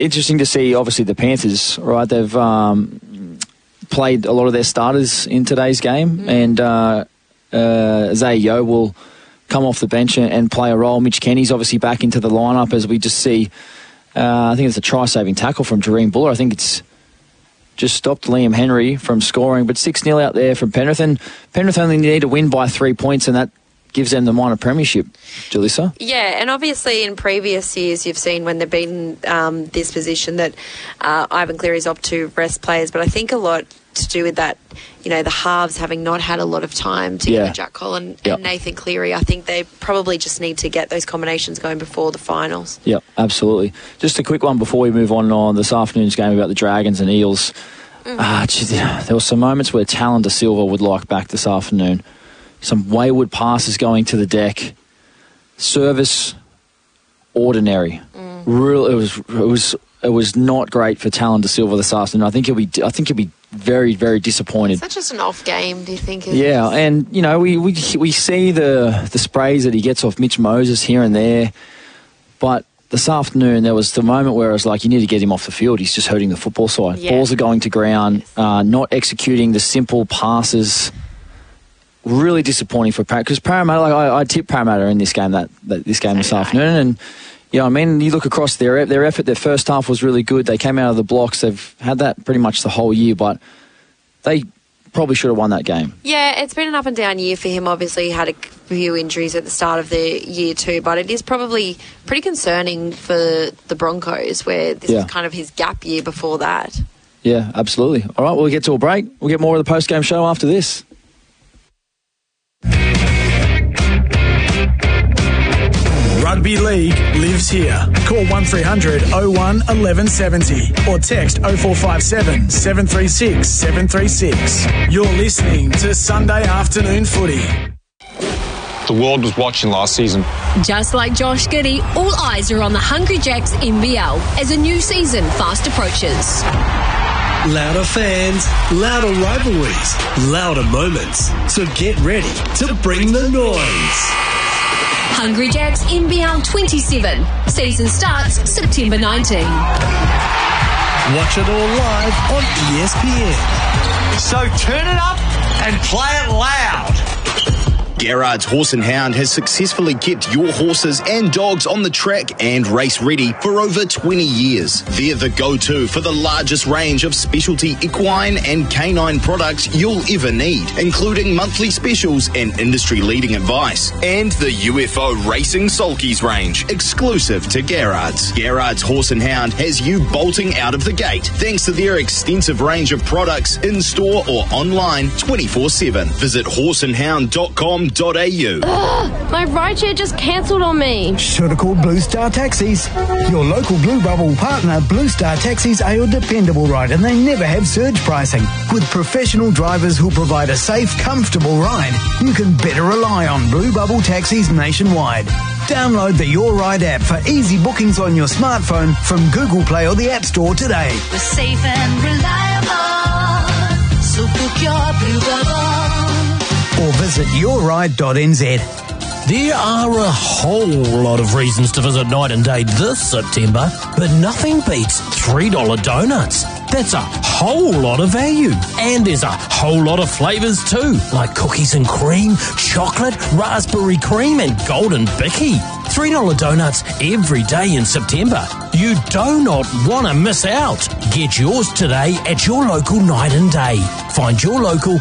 interesting to see, obviously, the Panthers, right? They've played a lot of their starters in today's game, and Zay Yo will come off the bench and play a role. Mitch Kenny's obviously back into the lineup as we just see, I think it's a try-saving tackle from Jareem Buller. I think it's just stopped Liam Henry from scoring, but 6-0 out there from Penrith, and Penrith only need to win by 3 points, and that gives them the minor premiership, Jalissa. Yeah, and obviously in previous years you've seen when they've been in this position that Ivan Cleary's opted to rest players, but I think a lot to do with that, the halves having not had a lot of time together, Jack Collin and Nathan Cleary. I think they probably just need to get those combinations going before the finals. Yep, absolutely. Just a quick one before we move on this afternoon's game about the Dragons and Eels. There were some moments where Talon Da Silva would like back this afternoon. Some wayward passes going to the deck. Service, ordinary. It was not great for Talon Da Silva this afternoon. I think he'll be very, very disappointed. Is that just an off game, do you think? Yeah, and we see the sprays that he gets off Mitch Moses here and there, but this afternoon there was the moment where I was like, you need to get him off the field. He's just hurting the football side. Yeah. Balls are going to ground, not executing the simple passes. Really disappointing for Parramatta, because Parramatta, I tipped Parramatta in this game this afternoon, and you look across their effort. Their first half was really good. They came out of the blocks. They've had that pretty much the whole year, but they probably should have won that game. Yeah, it's been an up and down year for him. Obviously, he had a few injuries at the start of the year too, but it is probably pretty concerning for the Broncos, where this is kind of his gap year before that. Yeah, absolutely. All right, we'll get to a break. We'll get more of the post-game show after this. Rugby League lives here. Call 1300 01 1170 or text 0457 736 736. You're listening to Sunday Afternoon Footy. The world was watching last season. Just like Josh Giddey, all eyes are on the Hungry Jacks NBL as a new season fast approaches. Louder fans, louder rivalries, louder moments. So get ready to bring the noise. Hungry Jacks NBL 27. Season starts September 19. Watch it all live on ESPN. So turn it up and play it loud. Gerrard's Horse and Hound has successfully kept your horses and dogs on the track and race ready for over 20 years. They're the go-to for the largest range of specialty equine and canine products you'll ever need, including monthly specials and industry-leading advice. And the UFO Racing Sulkies range, exclusive to Gerrard's. Gerrard's Horse and Hound has you bolting out of the gate thanks to their extensive range of products in-store or online 24/7. Visit horseandhound.com.au. My rideshare just cancelled on me. Should have called Blue Star Taxis. Your local Blue Bubble partner, Blue Star Taxis, are your dependable ride, and they never have surge pricing. With professional drivers who'll provide a safe, comfortable ride, you can better rely on Blue Bubble Taxis nationwide. Download the Your Ride app for easy bookings on your smartphone from Google Play or the App Store today. We're safe and reliable, so book your Blue Bubble. Or visit yourride.nz. There are a whole lot of reasons to visit Night and Day this September, but nothing beats $3 donuts. That's a whole lot of value. And there's a whole lot of flavours too, like cookies and cream, chocolate, raspberry cream and golden bicky. $3 donuts every day in September. You do not want to miss out. Get yours today at your local Night and Day. Find your local